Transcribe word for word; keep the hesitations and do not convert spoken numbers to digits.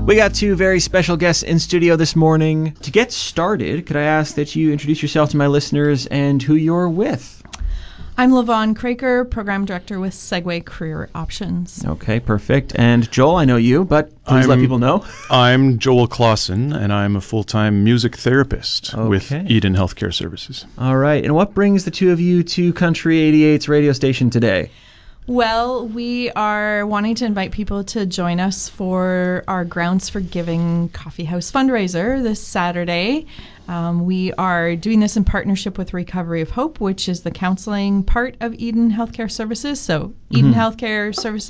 We got two very special guests in studio this morning. To get started, could I ask that you introduce yourself to my listeners and who you're with? I'm Lavon Craker, Program Director with Segway Career Options. Okay, perfect. And Joel, I know you, but please I'm, let people know. I'm Joel Clausen, and I'm a full-time music therapist Okay. with Eden Healthcare Services. All right. And what brings the two of you to Country eighty-eight's radio station today? Well, we are wanting to invite people to join us for our Grounds for Giving Coffee House fundraiser this Saturday. Um, we are doing this in partnership with Recovery of Hope, which is the counseling part of Eden Healthcare Services. So Eden mm-hmm. Healthcare Services